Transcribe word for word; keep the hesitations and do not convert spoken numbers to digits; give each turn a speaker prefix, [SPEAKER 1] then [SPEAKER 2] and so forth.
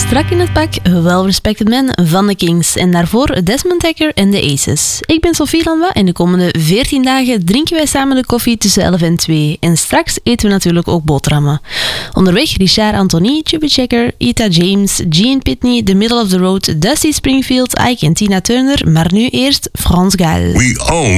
[SPEAKER 1] Strak in het pak, Well Respected Man van de Kings. En daarvoor Desmond Dekker en de Aces. Ik ben Sophie Lamba en de komende veertien dagen drinken wij samen de koffie tussen elf en twee. En straks eten we natuurlijk ook boterhammen. Onderweg Richard Anthony, Chubby Checker, Etta James, Gene Pitney, The Middle of the Road, Dusty Springfield, Ike en Tina Turner. Maar nu eerst Frans Gal.
[SPEAKER 2] We own